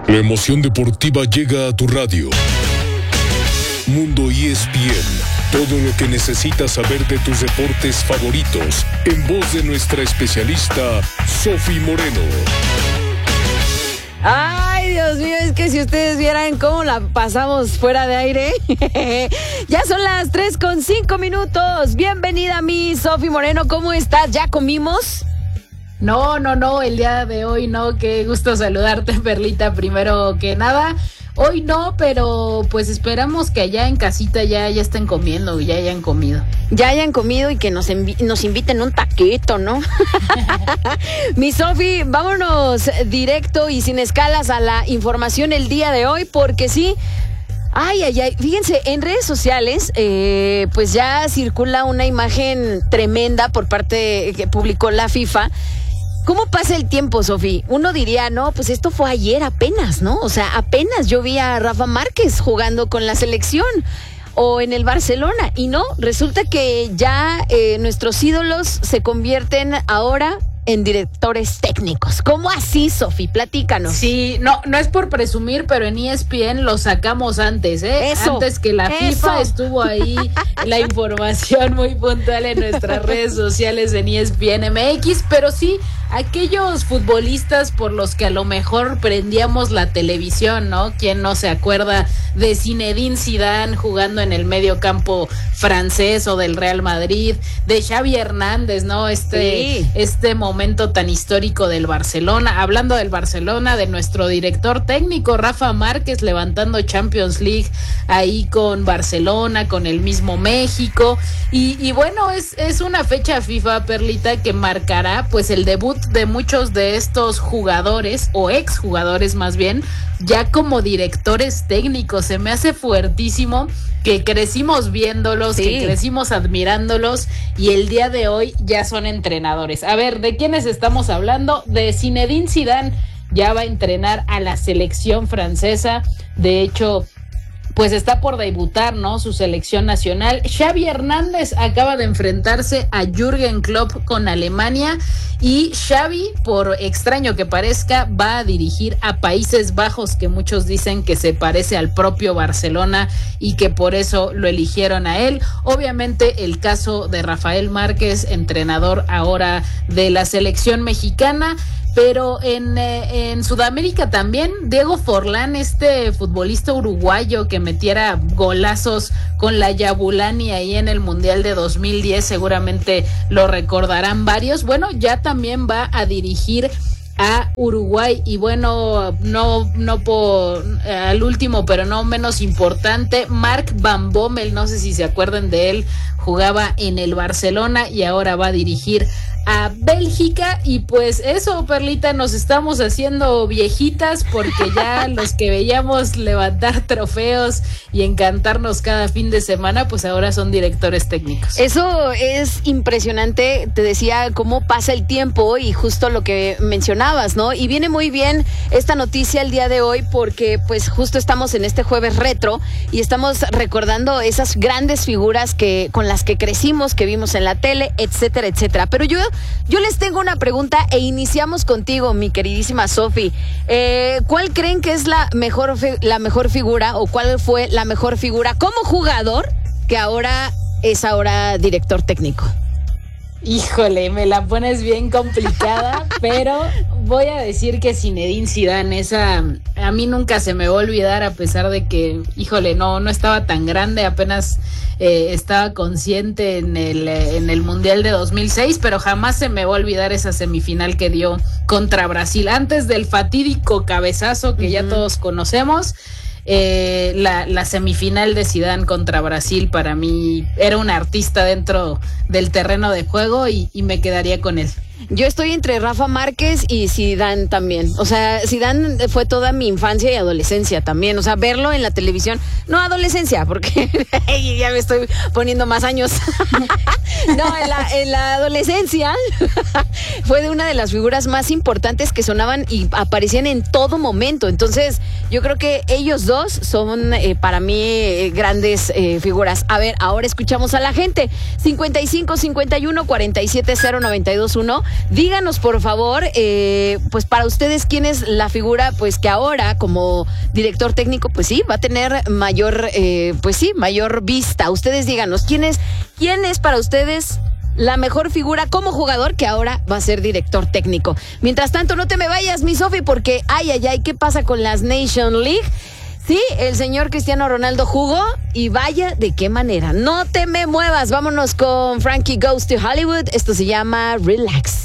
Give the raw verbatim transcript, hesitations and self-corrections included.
La emoción deportiva llega a tu radio. Mundo E S P N. Todo lo que necesitas saber de tus deportes favoritos, en voz de nuestra especialista, Sofi Moreno. Ay, Dios mío, es que si ustedes vieran cómo la pasamos fuera de aire. Ya son las tres con cinco minutos. Bienvenida a mí, Sofi Moreno. ¿Cómo estás? ¿Ya comimos? No, no, no, el día de hoy no. Qué gusto saludarte, Perlita, primero que nada. Hoy no, pero pues esperamos que allá en casita ya, ya estén comiendo, ya hayan comido. Ya hayan comido y que nos, envi- nos inviten un taquito, ¿no? Mi Sofi, vámonos directo y sin escalas a la información el día de hoy, porque sí, ay, ay, ay, fíjense, en redes sociales, eh, pues ya circula una imagen tremenda por parte que publicó la FIFA. ¿Cómo pasa el tiempo, Sofi? Uno diría, no, pues esto fue ayer apenas, ¿no? O sea, apenas yo vi a Rafa Márquez jugando con la selección o en el Barcelona. Y no, resulta que ya eh, nuestros ídolos se convierten ahora en directores técnicos. ¿Cómo así, Sofi? Platícanos. Sí, no, no es por presumir, pero en E S P N lo sacamos antes, ¿eh? Eso, antes que la eso. FIFA estuvo ahí la información muy puntual en nuestras redes sociales en E S P N M X, pero sí, aquellos futbolistas por los que a lo mejor prendíamos la televisión, ¿no? ¿Quién no se acuerda de Zinedine Zidane jugando en el medio campo francés o del Real Madrid, de Xavi Hernández, ¿no? Este, sí. este momento momento tan histórico del Barcelona, hablando del Barcelona, de nuestro director técnico Rafa Márquez levantando Champions League ahí con Barcelona, con el mismo México, y, y bueno, es, es una fecha FIFA, Perlita, que marcará pues el debut de muchos de estos jugadores, o exjugadores más bien, ya como directores técnicos. Se me hace fuertísimo que crecimos viéndolos, sí. que crecimos admirándolos, y el día de hoy ya son entrenadores. A ver, ¿de quiénes estamos hablando? De Zinedine Zidane, ya va a entrenar a la selección francesa. De hecho, pues está por debutar, ¿no? Su selección nacional. Xavi Hernández acaba de enfrentarse a Jürgen Klopp con Alemania, y Xavi, por extraño que parezca, va a dirigir a Países Bajos, que muchos dicen que se parece al propio Barcelona y que por eso lo eligieron a él. Obviamente el caso de Rafael Márquez, entrenador ahora de la selección mexicana. Pero en, eh, en Sudamérica también, Diego Forlán, este futbolista uruguayo que metiera golazos con la Yabulani ahí en el Mundial de dos mil diez, seguramente lo recordarán varios. Bueno, ya también va a dirigir a Uruguay, y bueno, no no por eh, al último, pero no menos importante, Mark Van Bommel, no sé si se acuerdan de él, jugaba en el Barcelona y ahora va a dirigir a Bélgica. Y pues eso, Perlita, nos estamos haciendo viejitas, porque ya los que veíamos levantar trofeos y encantarnos cada fin de semana, pues ahora son directores técnicos. Eso es impresionante, te decía cómo pasa el tiempo, y justo lo que mencionabas, ¿no? Y viene muy bien esta noticia el día de hoy, porque pues justo estamos en este jueves retro y estamos recordando esas grandes figuras que con las que crecimos, que vimos en la tele, etcétera, etcétera. Pero yo Yo les tengo una pregunta e iniciamos contigo, mi queridísima Sofi. Eh, ¿Cuál creen que es la mejor, fi- la mejor figura, o cuál fue la mejor figura como jugador que ahora es ahora director técnico? Híjole, me la pones bien complicada, pero voy a decir que Zinedine Zidane, esa a mí nunca se me va a olvidar, a pesar de que, híjole, no no estaba tan grande, apenas eh, estaba consciente en el en el Mundial de dos mil seis, pero jamás se me va a olvidar esa semifinal que dio contra Brasil, antes del fatídico cabezazo que uh-huh. ya todos conocemos. Eh, la, la semifinal de Zidane contra Brasil, para mí era un artista dentro del terreno de juego, y, y me quedaría con él. Yo estoy entre Rafa Márquez y Zidane también. O sea, Zidane fue toda mi infancia y adolescencia también. O sea, verlo en la televisión, no adolescencia, porque ya me estoy poniendo más años. No, en la, en la adolescencia fue de una de las figuras más importantes que sonaban y aparecían en todo momento. Entonces, yo creo que ellos dos son eh, para mí eh, grandes eh, figuras. A ver, ahora escuchamos a la gente. cincuenta y cinco, cincuenta y uno, cuarenta y siete, cero noventa y dos uno. díganos por favor, eh, pues para ustedes, ¿quién es la figura pues que ahora como director técnico, pues sí, va a tener mayor, eh, pues sí, mayor vista? Ustedes díganos, ¿quién es, quién es para ustedes la mejor figura como jugador que ahora va a ser director técnico? Mientras tanto, no te me vayas, mi Sofi, porque ay, ay, ay, ¿qué pasa con las Nation League? Sí, el señor Cristiano Ronaldo jugó y vaya de qué manera. No te me muevas, vámonos con Frankie Goes to Hollywood. Esto se llama Relax.